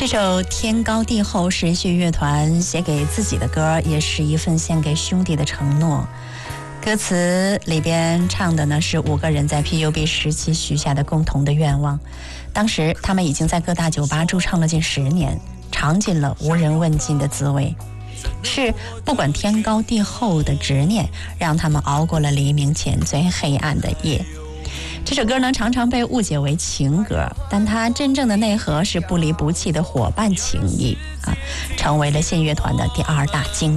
这首《天高地厚》是信乐团写给自己的歌，也是一份献给兄弟的承诺。歌词里边唱的呢是5个人在 PUB 时期许下的共同的愿望。当时他们已经在各大酒吧驻唱了近10年，尝尽了无人问津的滋味。是不管天高地厚的执念，让他们熬过了黎明前最黑暗的夜。这首歌呢常常被误解为情歌，但它真正的内核是不离不弃的伙伴情谊啊，成为了信乐团的第2大经典。